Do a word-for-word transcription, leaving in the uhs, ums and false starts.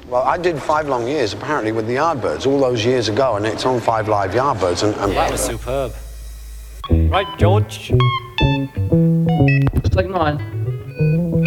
Well, I did five long years, apparently, with the Yardbirds all those years ago, and it's on Five Live Yardbirds. And, and That was superb. Right, George. Just take mine.